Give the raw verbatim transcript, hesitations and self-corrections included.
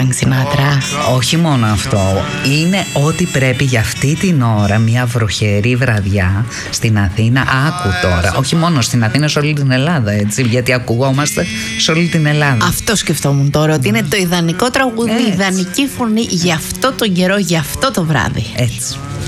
Φρανκ Σινάτρα. Όχι μόνο αυτό. Είναι ό,τι πρέπει για αυτή την ώρα, μια βροχερή βραδιά στην Αθήνα. Άκου τώρα. Όχι μόνο στην Αθήνα, σε όλη την Ελλάδα, έτσι. Γιατί ακουγόμαστε σε όλη την Ελλάδα. Αυτό σκεφτόμουν τώρα, ότι είναι το ιδανικό τραγούδι, Έτσι. ιδανική φωνή για αυτό τον καιρό, για αυτό το βράδυ. Έτσι.